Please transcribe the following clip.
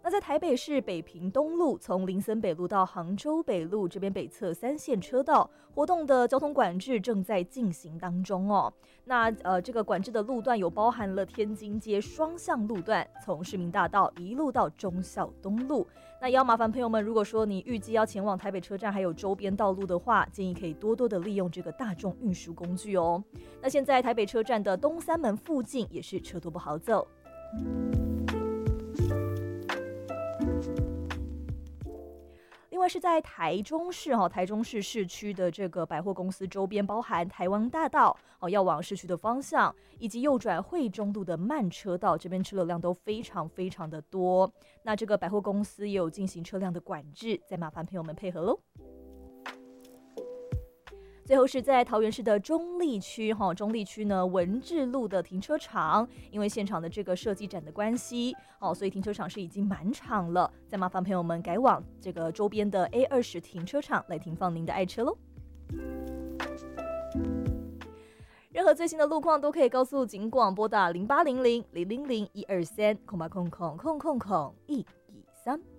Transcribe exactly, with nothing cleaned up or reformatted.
那在台北市北平东路，从林森北路到杭州北路这边北侧三线车道活动的交通管制正在进行当中哦。那呃，这个管制的路段有包含了天津街双向路段，从市民大道一路到忠孝东路。那也要麻烦朋友们，如果说你预计要前往台北车站还有周边道路的话，建议可以多多的利用这个大众运输工具哦。那现在台北车站的东三门附近也是车多不好走。另外是在台中市哈，台中市市区的这个百货公司周边，包含台湾大道哦，要往市区的方向，以及右转惠中路的慢车道，这边车流量都非常非常的多。那这个百货公司也有进行车辆的管制，再麻烦朋友们配合喽。最后是在桃园市的中坜区哈，中坜区呢文治路的停车场，因为现场的这个设计展的关系哦，所以停车场是已经满场了。再麻烦朋友们改往这个周边的 A 二十 停车场来停放您的爱车喽。任何最新的路况都可以告诉警广，拨打零八零零零零零一二三空八空空空空空一一三。